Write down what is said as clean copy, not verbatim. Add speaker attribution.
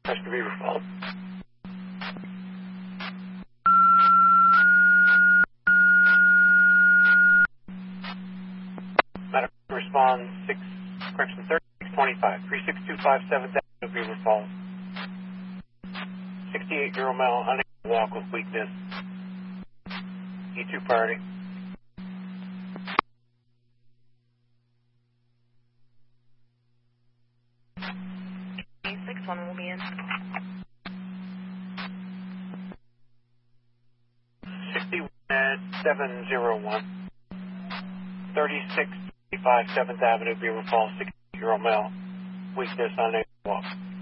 Speaker 1: Rescue Beaver Falls. Medical respond 3625, 36257 Avenue, Beaver Falls. 68-year-old male, unable to walk with weakness. E2 priority.
Speaker 2: 61 will be in.
Speaker 1: 61701. 3625 7th Avenue, Beaver Falls, 68-year-old male, weakness, unable to walk.